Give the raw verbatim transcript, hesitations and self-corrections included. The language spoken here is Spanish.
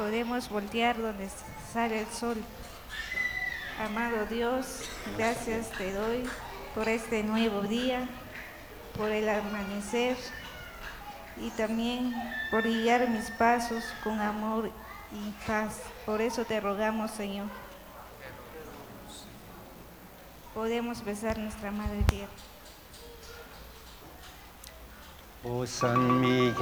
podemos voltear donde sale el sol. Amado Dios, gracias te doy por este nuevo día, por el amanecer y también por guiar mis pasos con amor y paz. Por eso te rogamos, Señor. Podemos besar nuestra Madre Tierra. Oh San Miguel,